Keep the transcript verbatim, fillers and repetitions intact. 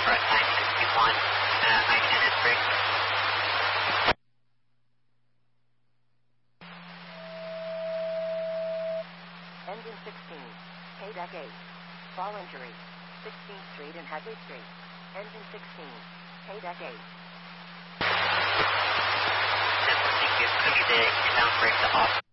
right nine sixty-one, uh, Mike Tennis break. Engine sixteen, K deck eight, fall injury, sixteenth Street and Hadley Street. Engine sixteen, K deck eight. Thank you. Could be the inbound brake to off.